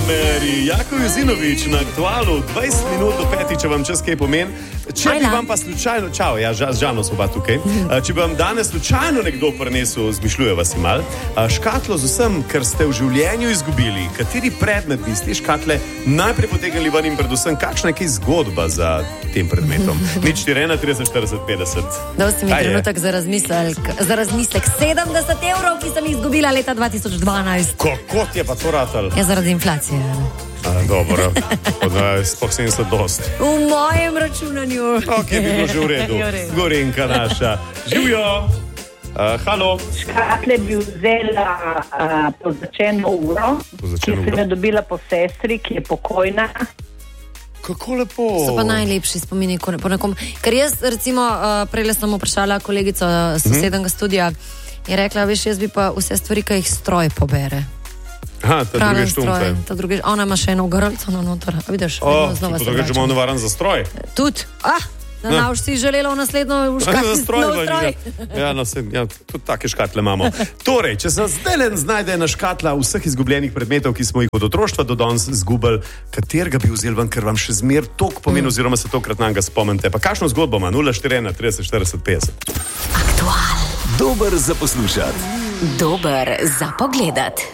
nameri. Jako Jozinovič na Aktualu, 20 minut do 5, če vam čas kaj pomeni. Če bi vam pa slučajno, čau, ja, z Žano so pa tukaj, če bi vam danes slučajno nekdo prinesel, zmišljuje vas imal, škatlo z vsem, kar ste v življenju izgubili, kateri predmet bi iz te škatle najprej potegnili ven in predvsem, kakšna je kaj zgodba za tem predmetom? Nič 4, 30, 40, 50. Dosti mi trenutek za razmislek. 70 evrov, ki sem jih izgubila leta 2012. Kako ti je pa to ratal? Ja, zaradi inflacije. Dobro, sploh 70 dost. V mojem računanju. Ok, bi bilo že v redu. Gorenka naša. Živjo. Halo. Škatle bi vzela pozlačeno uro, ki sem jo dobila po sestri, ki je pokojna. Kako lepo. So pa najlepši spomini po nekom. Ker jaz, recimo, prej sem vprašala kolegico sosednega studija, je rekla, veš, jaz bi pa vse stvari, ki jih stroj pobere. Aha, ta druge štumpe. Ona ima še eno grlco na noter. Vidiš, znova se vračam. To imamo navaren za stroj. Tudi. Na už si želela v naslednjo škatlo stroj. Ja, tudi take škatle imamo. Torej, če se zdaj znajde ena škatla vseh izgubljenih predmetov, ki smo jih od otroštva do danes izgubili, katerega bi vzeli ven, ker vam še zmer toliko pomeni, oziroma se tokrat nam ga spomnite. Pa kakšno zgodbo ima? 041 30 40 50. Aktual. Dober za poslušati. Dober za pogledati.